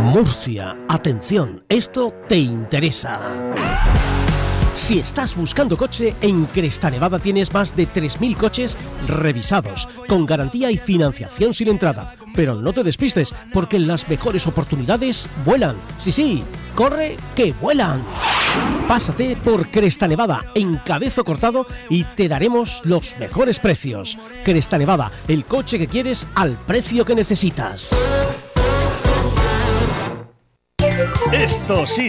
Murcia, atención, esto te interesa. Si estás buscando coche, en Cresta Nevada tienes más de 3.000 coches revisados, con garantía y financiación sin entrada. Pero no te despistes, porque las mejores oportunidades vuelan. Sí, corre que vuelan. Pásate por Cresta Nevada en Cabezo Cortado y te daremos los mejores precios. Cresta Nevada, el coche que quieres al precio que necesitas. Esto sí